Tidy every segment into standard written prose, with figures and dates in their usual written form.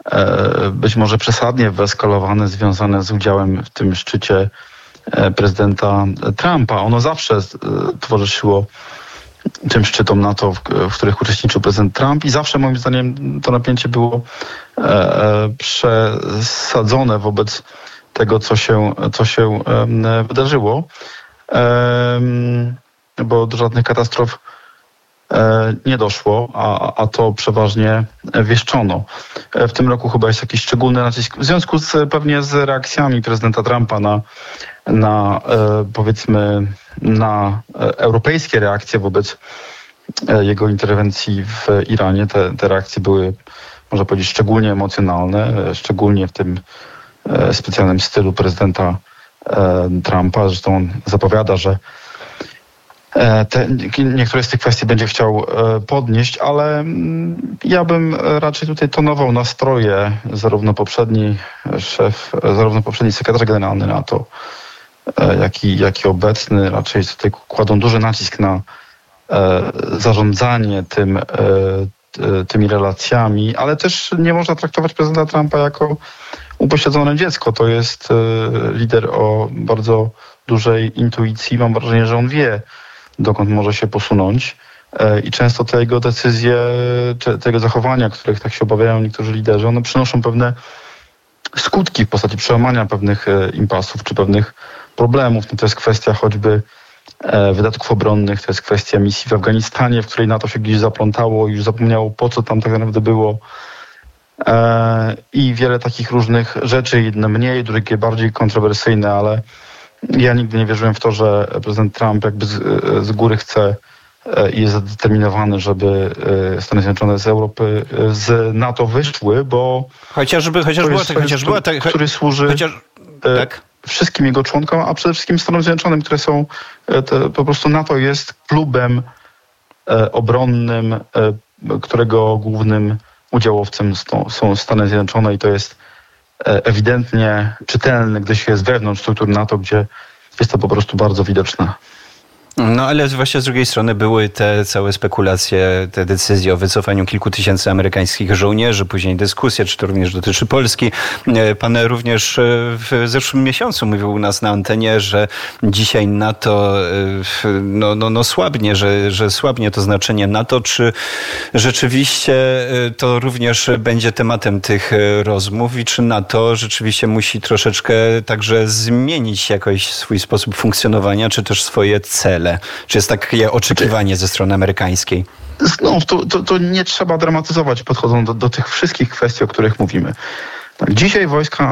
być może przesadnie wyeskalowane, związane z udziałem w tym szczycie prezydenta Trumpa. Ono zawsze towarzyszyło tym szczytom NATO, w których uczestniczył prezydent Trump i zawsze moim zdaniem to napięcie było przesadzone wobec tego, co się wydarzyło, bo do żadnych katastrof nie doszło, a to przeważnie wieszczono. W tym roku chyba jest jakiś szczególny nacisk w związku pewnie z reakcjami prezydenta Trumpa na europejskie reakcje wobec jego interwencji w Iranie. Te reakcje były, można powiedzieć, szczególnie emocjonalne, szczególnie w tym specjalnym stylu prezydenta Trumpa. Zresztą on zapowiada, że niektóre z tych kwestii będzie chciał podnieść, ale ja bym raczej tutaj tonował nastroje zarówno poprzedni sekretarz generalny NATO, jak i obecny. Raczej tutaj kładą duży nacisk na zarządzanie tymi relacjami, ale też nie można traktować prezydenta Trumpa jako upośledzone dziecko. To jest lider o bardzo dużej intuicji. Mam wrażenie, że on wie, dokąd może się posunąć i często te jego decyzje, te jego zachowania, których tak się obawiają niektórzy liderzy, one przynoszą pewne skutki w postaci przełamania pewnych impasów czy pewnych problemów. No to jest kwestia choćby wydatków obronnych, to jest kwestia misji w Afganistanie, w której NATO się gdzieś zaplątało i już zapomniało, po co tam tak naprawdę było. I wiele takich różnych rzeczy, jedne mniej, drugie bardziej kontrowersyjne, ale ja nigdy nie wierzyłem w to, że prezydent Trump jakby z góry chce i jest zdeterminowany, żeby Stany Zjednoczone z Europy, z NATO wyszły, bo który służy wszystkim jego członkom, a przede wszystkim Stanom Zjednoczonym, które są, po prostu NATO jest klubem obronnym, którego głównym udziałowcem są Stany Zjednoczone i to jest ewidentnie czytelne, gdy się jest wewnątrz struktur NATO, gdzie jest to po prostu bardzo widoczne. No ale właśnie z drugiej strony były te całe spekulacje, te decyzje o wycofaniu kilku tysięcy amerykańskich żołnierzy, później dyskusje, czy to również dotyczy Polski. Pan również w zeszłym miesiącu mówił u nas na antenie, że dzisiaj NATO słabnie, że słabnie to znaczenie NATO. Czy rzeczywiście to również będzie tematem tych rozmów i czy NATO rzeczywiście musi troszeczkę także zmienić jakoś swój sposób funkcjonowania, czy też swoje cele? Czy jest takie oczekiwanie ze strony amerykańskiej? Znów, to nie trzeba dramatyzować, podchodząc do tych wszystkich kwestii, o których mówimy. Tak, dzisiaj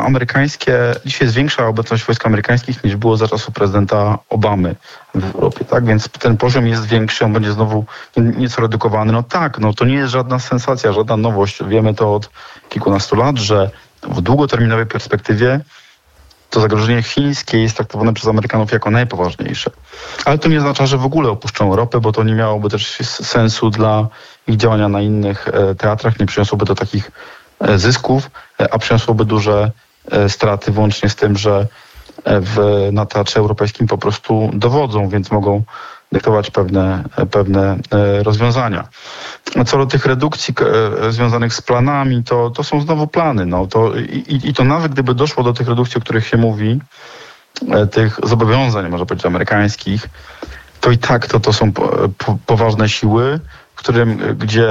jest większa obecność wojsk amerykańskich niż było za czasów prezydenta Obamy w Europie, tak? Więc ten poziom jest większy, on będzie znowu nieco redukowany. To nie jest żadna sensacja, żadna nowość. Wiemy to od kilkunastu lat, że w długoterminowej perspektywie to zagrożenie chińskie jest traktowane przez Amerykanów jako najpoważniejsze. Ale to nie oznacza, że w ogóle opuszczą Europę, bo to nie miałoby też sensu dla ich działania na innych teatrach, nie przyniosłoby to takich zysków, a przyniosłoby duże straty, włącznie z tym, że na teatrze europejskim po prostu dowodzą, więc mogą dyktować pewne rozwiązania. Co do tych redukcji związanych z planami, to są znowu plany. To nawet gdyby doszło do tych redukcji, o których się mówi, tych zobowiązań, można powiedzieć, amerykańskich, to i tak to są poważne siły, gdzie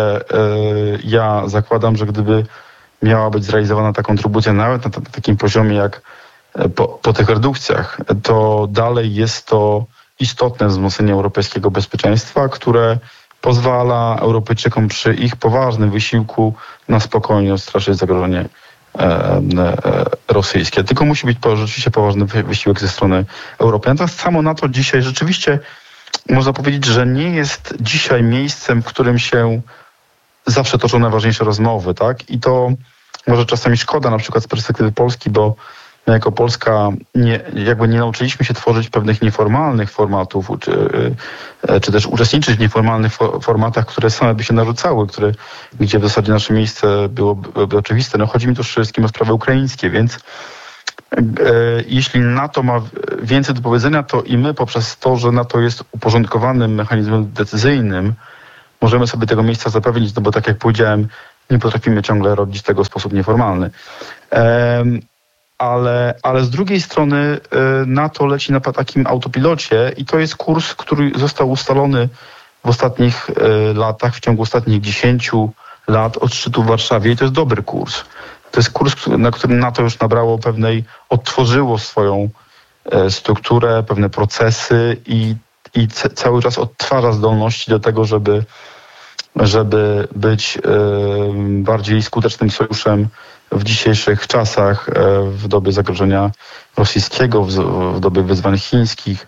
ja zakładam, że gdyby miała być zrealizowana ta kontrybucja nawet na takim poziomie jak po tych redukcjach, to dalej jest to istotne wzmocnienie europejskiego bezpieczeństwa, które pozwala Europejczykom przy ich poważnym wysiłku na spokojnie odstraszyć zagrożenie rosyjskie. Tylko musi być rzeczywiście poważny wysiłek ze strony Europy. Natomiast samo NATO dzisiaj rzeczywiście można powiedzieć, że nie jest dzisiaj miejscem, w którym się zawsze toczą najważniejsze rozmowy, tak? I to może czasami szkoda, na przykład z perspektywy Polski, bo my jako Polska nie nauczyliśmy się tworzyć pewnych nieformalnych formatów, czy też uczestniczyć w nieformalnych formatach, które same by się narzucały, gdzie w zasadzie nasze miejsce byłoby oczywiste. Chodzi mi tu przede wszystkim o sprawy ukraińskie, więc jeśli NATO ma więcej do powiedzenia, to i my poprzez to, że NATO jest uporządkowanym mechanizmem decyzyjnym, możemy sobie tego miejsca zapewnić, bo tak jak powiedziałem, nie potrafimy ciągle robić tego w sposób nieformalny. Ale z drugiej strony NATO leci na takim autopilocie i to jest kurs, który został ustalony w ostatnich latach, w ciągu ostatnich 10 lat od szczytu w Warszawie i to jest dobry kurs. To jest kurs, na którym NATO już nabrało odtworzyło swoją strukturę, pewne procesy i cały czas odtwarza zdolności do tego, żeby być bardziej skutecznym sojuszem w dzisiejszych czasach, w dobie zagrożenia rosyjskiego, w dobie wyzwań chińskich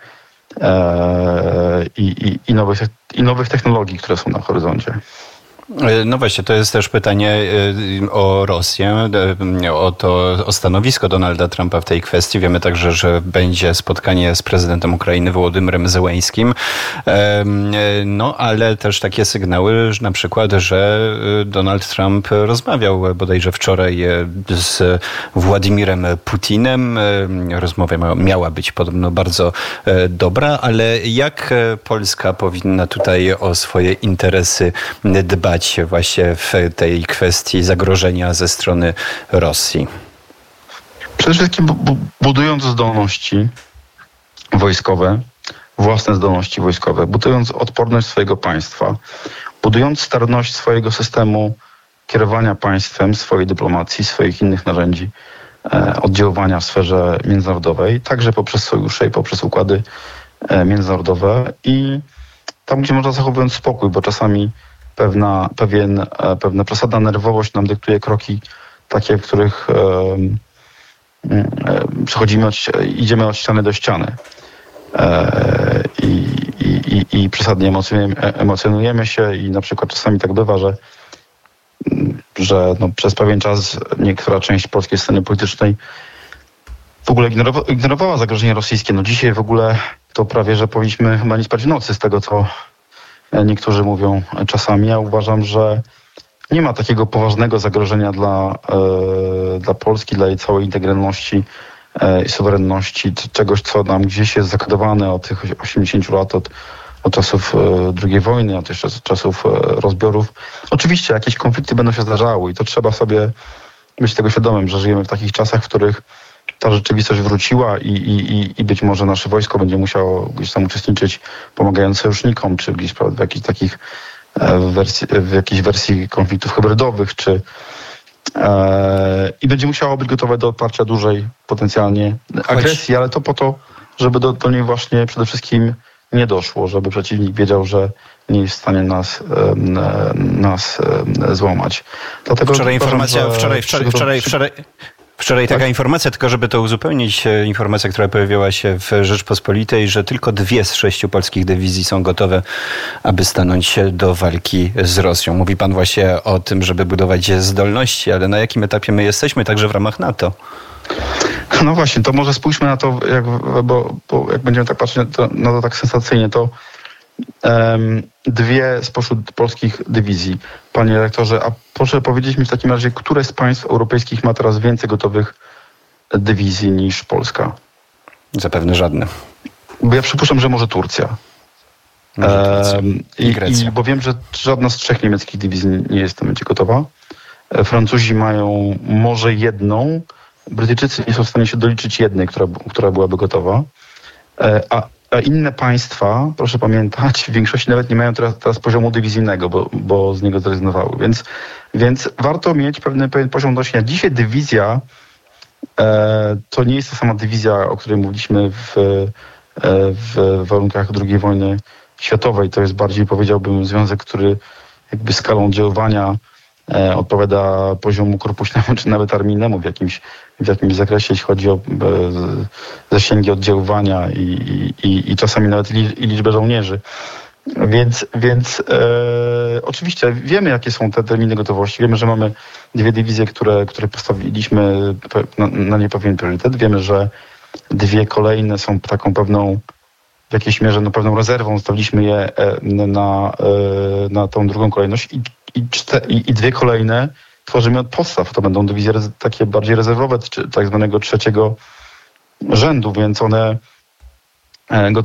i nowych technologii, które są na horyzoncie. No właśnie, to jest też pytanie o Rosję, o stanowisko Donalda Trumpa w tej kwestii. Wiemy także, że będzie spotkanie z prezydentem Ukrainy Wołodymyrem Zełeńskim. No ale też takie sygnały, na przykład, że Donald Trump rozmawiał bodajże wczoraj z Władimirem Putinem. Rozmowa miała być podobno bardzo dobra, ale jak Polska powinna tutaj o swoje interesy dbać właśnie w tej kwestii zagrożenia ze strony Rosji? Przede wszystkim budując zdolności wojskowe, własne zdolności wojskowe, budując odporność swojego państwa, budując sterność swojego systemu kierowania państwem, swojej dyplomacji, swoich innych narzędzi oddziaływania w sferze międzynarodowej, także poprzez sojusze i poprzez układy międzynarodowe i tam, gdzie można zachowywać spokój, bo czasami pewna przesadna nerwowość nam dyktuje kroki takie, w których idziemy od ściany do ściany i przesadnie emocjonujemy się i na przykład czasami tak bywa, że przez pewien czas niektóra część polskiej sceny politycznej w ogóle ignorowała zagrożenie rosyjskie. No dzisiaj w ogóle to prawie, że powinniśmy chyba nie spać w nocy z tego, co niektórzy mówią czasami. Ja uważam, że nie ma takiego poważnego zagrożenia dla Polski, dla jej całej integralności i suwerenności, czegoś, co nam gdzieś jest zakodowane od tych 80 lat, od czasów II wojny, od jeszcze czasów rozbiorów. Oczywiście jakieś konflikty będą się zdarzały i to trzeba sobie być tego świadomym, że żyjemy w takich czasach, w których ta rzeczywistość wróciła i być może nasze wojsko będzie musiało gdzieś tam uczestniczyć, pomagając sojusznikom, czy gdzieś w jakichś takich w jakiejś wersji konfliktów hybrydowych, i będzie musiało być gotowe do odparcia dużej potencjalnie agresji, ale to po to, żeby do niej właśnie przede wszystkim nie doszło, żeby przeciwnik wiedział, że nie jest w stanie nas złamać. Dlatego Wczoraj taka informacja, tylko żeby to uzupełnić, informacja, która pojawiła się w Rzeczpospolitej, że tylko 2 z 6 polskich dywizji są gotowe, aby stanąć do walki z Rosją. Mówi pan właśnie o tym, żeby budować zdolności, ale na jakim etapie my jesteśmy także w ramach NATO? No właśnie, to może spójrzmy na to, bo jak będziemy tak patrzeć na to tak sensacyjnie, to 2 spośród polskich dywizji. Panie rektorze, a proszę powiedzieć mi w takim razie, które z państw europejskich ma teraz więcej gotowych dywizji niż Polska? Zapewne żadne. Bo ja przypuszczam, że może Turcja. I Grecja. Bo wiem, że żadna z 3 niemieckich dywizji nie jest w tym momencie gotowa. Francuzi mają może 1, Brytyjczycy nie są w stanie się doliczyć 1, która byłaby gotowa. A inne państwa, proszę pamiętać, w większości nawet nie mają teraz poziomu dywizyjnego, bo z niego zrezygnowały. Więc warto mieć pewien poziom dojścia. Dzisiaj dywizja to nie jest ta sama dywizja, o której mówiliśmy w warunkach II wojny światowej. To jest bardziej, powiedziałbym, związek, który jakby skalą oddziaływania odpowiada poziomu korpuśnemu czy nawet armijnemu w jakimś zakresie, jeśli chodzi o zasięgi oddziaływania i czasami nawet i liczbę żołnierzy. Więc oczywiście wiemy, jakie są te terminy gotowości. Wiemy, że mamy 2 dywizje, które postawiliśmy na nie pewien priorytet. Wiemy, że 2 kolejne są taką pewną, w jakiejś mierze pewną rezerwą. Zostawiliśmy je na tą drugą kolejność i 2 kolejne tworzymy od podstaw. To będą dywizje takie bardziej rezerwowe, czy tak zwanego 3. rzędu, więc one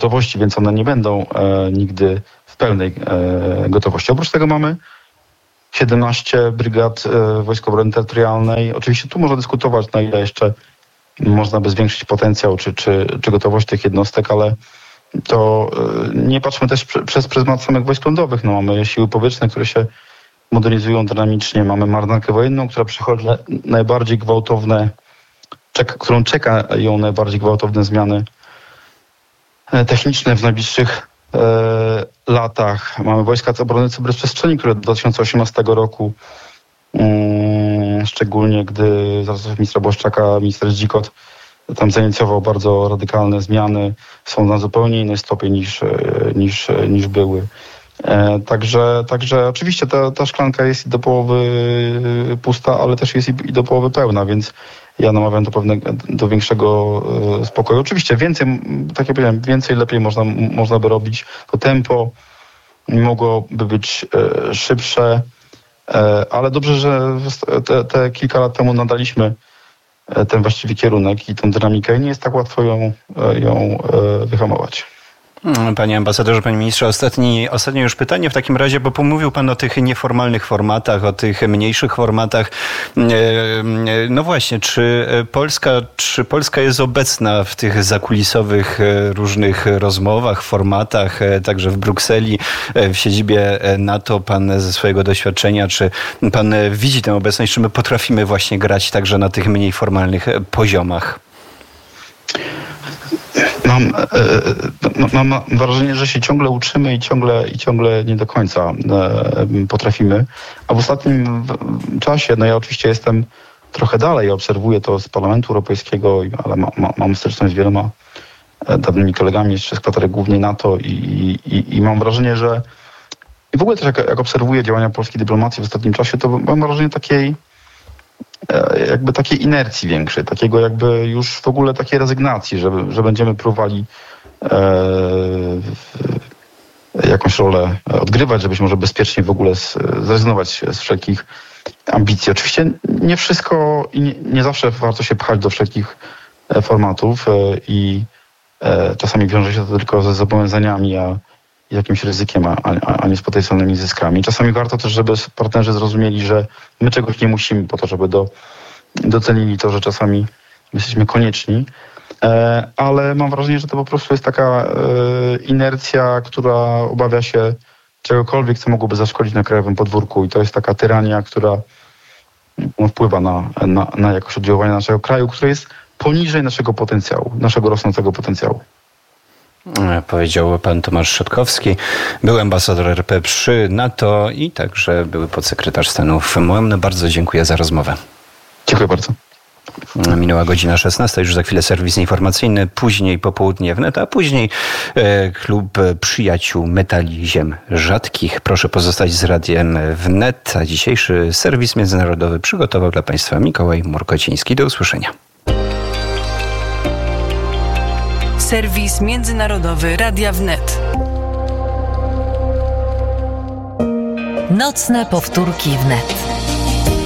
nie będą nigdy w pełnej gotowości. Oprócz tego mamy 17 brygad Wojsk Obrony Terytorialnej. Oczywiście tu można dyskutować, na ile jeszcze można by zwiększyć potencjał czy gotowość tych jednostek, ale to nie patrzmy też przez pryzmat samych wojsk lądowych. No, mamy siły powietrzne, które się modernizują dynamicznie. Mamy marynarkę wojenną, która przechodzi najbardziej gwałtowne, którą czekają najbardziej gwałtowne zmiany techniczne w najbliższych latach. Mamy Wojska Obrony Cyberprzestrzeni, które do 2018 roku, szczególnie gdy za ministra Błaszczaka, minister Zdzikot tam zainicjował bardzo radykalne zmiany, są na zupełnie inny stopień niż były. Także oczywiście ta szklanka jest i do połowy pusta, ale też jest i do połowy pełna, więc ja namawiam do większego spokoju. Oczywiście więcej, tak jak powiedziałem, więcej, lepiej można by robić. To tempo mogłoby być szybsze, ale dobrze, że te kilka lat temu nadaliśmy ten właściwy kierunek i tę dynamikę i nie jest tak łatwo ją wyhamować. Panie ambasadorze, panie ministrze, ostatnie już pytanie w takim razie, bo pomówił pan o tych nieformalnych formatach, o tych mniejszych formatach. No właśnie, czy Polska jest obecna w tych zakulisowych różnych rozmowach, formatach, także w Brukseli, w siedzibie NATO? Pan ze swojego doświadczenia, czy pan widzi tę obecność, czy my potrafimy właśnie grać także na tych mniej formalnych poziomach? Mam wrażenie, że się ciągle uczymy i ciągle nie do końca potrafimy. A w ostatnim czasie, no ja oczywiście jestem trochę dalej, obserwuję to z Parlamentu Europejskiego, ale mam styczność z wieloma dawnymi kolegami z Sekretariatu Głównej NATO i mam wrażenie, że i w ogóle też jak obserwuję działania polskiej dyplomacji w ostatnim czasie, to mam wrażenie takiej inercji większej, takiego jakby już w ogóle takiej rezygnacji, że będziemy próbowali jakąś rolę odgrywać, żebyśmy może bezpiecznie w ogóle zrezygnować z wszelkich ambicji. Oczywiście nie wszystko i nie zawsze warto się pchać do wszelkich formatów i czasami wiąże się to tylko ze zobowiązaniami, jakimś ryzykiem, a nie z potencjalnymi zyskami. Czasami warto też, żeby partnerzy zrozumieli, że my czegoś nie musimy po to, żeby docenili to, że czasami jesteśmy konieczni. Ale mam wrażenie, że to po prostu jest taka inercja, która obawia się czegokolwiek, co mogłoby zaszkodzić na krajowym podwórku i to jest taka tyrania, która wpływa na jakość oddziaływania naszego kraju, które jest poniżej naszego potencjału, naszego rosnącego potencjału. Powiedział pan Tomasz Szotkowski, był ambasador RP przy NATO i także były podsekretarz stanu w MON. Bardzo dziękuję za rozmowę. Dziękuję bardzo. Minęła godzina 16, już za chwilę serwis informacyjny, później popołudnie wnet, a później klub przyjaciół metali ziem rzadkich. Proszę pozostać z radiem wnet, a dzisiejszy serwis międzynarodowy przygotował dla państwa Mikołaj Murkociński. Do usłyszenia. Serwis międzynarodowy Radia Wnet. Nocne powtórki wnet.